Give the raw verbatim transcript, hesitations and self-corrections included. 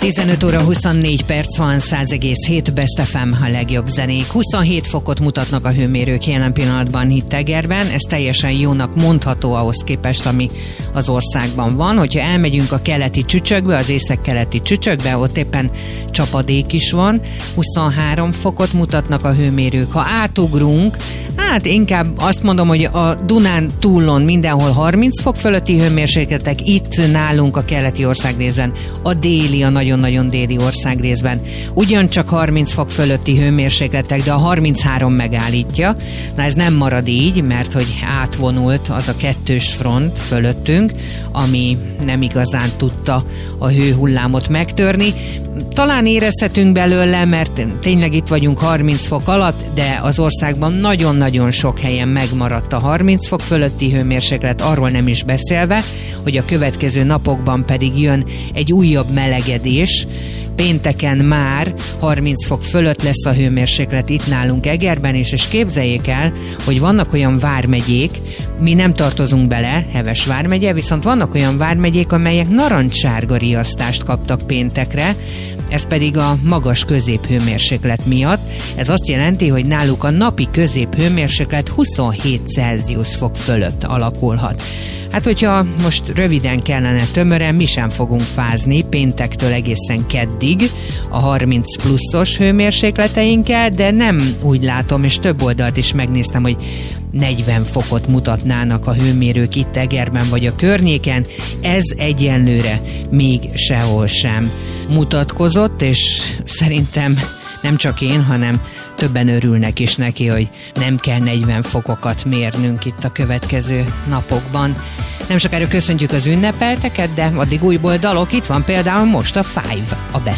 tizenöt óra huszonnégy perc van, száz egész hét Best ef em, a legjobb zenék. huszonhét fokot mutatnak a hőmérők jelen pillanatban itt Egerben. Ez teljesen jónak mondható ahhoz képest, ami az országban van. Hogyha elmegyünk a keleti csücsökbe, az észak-keleti csücsökbe, ott éppen csapadék is van. huszonhárom fokot mutatnak a hőmérők. Ha átugrunk, hát inkább azt mondom, hogy a Dunán túlon mindenhol harminc fok fölötti hőmérsékletek, itt nálunk a keleti országrészben, a déli, a nagyon-nagyon déli országrészben ugyancsak harminc fok fölötti hőmérsékletek, de a harminchárom megállítja. Na ez nem marad így, mert hogy átvonult az a kettős front fölöttünk, ami nem igazán tudta a hőhullámot megtörni. Talán érezhetünk belőle, mert tényleg itt vagyunk harminc fok alatt, de az országban nagyon-nagyon sok helyen megmaradt a harminc fok fölötti hőmérséklet, arról nem is beszélve, hogy a következő napokban pedig jön egy újabb melegedés. Pénteken már harminc fok fölött lesz a hőmérséklet itt nálunk Egerben is, és képzeljék el, hogy vannak olyan vármegyék, mi nem tartozunk bele, Heves vármegye, viszont vannak olyan vármegyék, amelyek narancssárga riasztást kaptak péntekre, ez pedig a magas középhőmérséklet miatt. Ez azt jelenti, hogy náluk a napi középhőmérséklet huszonhét Celsius fok fölött alakulhat. Hát, hogyha most röviden kellene tömören, mi sem fogunk fázni péntektől egészen keddig a harminc pluszos hőmérsékleteinkkel, de nem úgy látom, és több oldalt is megnéztem, hogy negyven fokot mutatnának a hőmérők itt Egerben vagy a környéken. Ez egyenlőre még sehol sem mutatkozott, és szerintem nem csak én, hanem többen örülnek is neki, hogy nem kell negyven fokokat mérnünk itt a következő napokban. Nem sokára köszöntjük az ünnepelteket, de addig újból dalok. Itt van például most a Five, a Best